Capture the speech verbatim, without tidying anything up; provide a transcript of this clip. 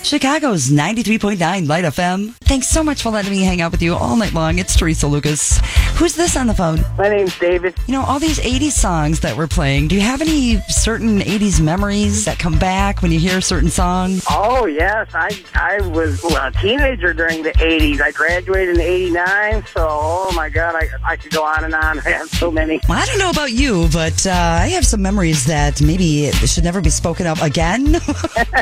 Chicago's ninety-three point nine Light F M. Thanks so much for letting me hang out with you all night long. It's Teresa Lucas. Who's this on the phone? My name's David. You know, all these eighties songs that we're playing, do you have any certain eighties memories that come back when you hear a certain song? Oh, yes. I I was well, a teenager during the eighties. I graduated in eighty-nine, so, oh, my God, I, I could go on and on. I have so many. Well, I don't know about you, but uh, I have some memories that maybe should never be spoken of again.